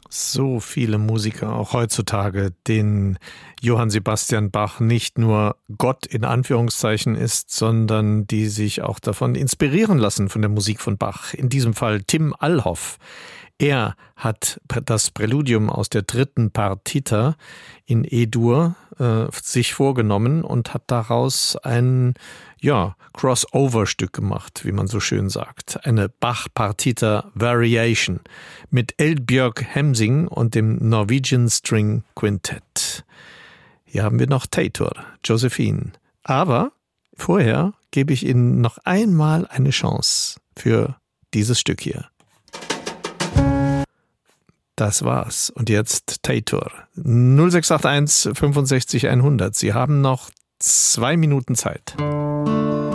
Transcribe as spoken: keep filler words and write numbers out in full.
So viele Musiker, auch heutzutage, denen Johann Sebastian Bach nicht nur Gott in Anführungszeichen ist, sondern die sich auch davon inspirieren lassen von der Musik von Bach. In diesem Fall Tim Allhoff. Er hat das Präludium aus der dritten Partita in E-Dur äh, sich vorgenommen und hat daraus ein ja, Crossover-Stück gemacht, wie man so schön sagt. Eine Bach-Partita Variation mit Eldbjørg Hemsing und dem Norwegian String Quintet. Hier haben wir noch Teitur, Josephine. Aber vorher gebe ich Ihnen noch einmal eine Chance für dieses Stück hier. Das war's. Und jetzt Teitur. null sechs acht eins fünfundsechzig hundert. Sie haben noch zwei Minuten Zeit.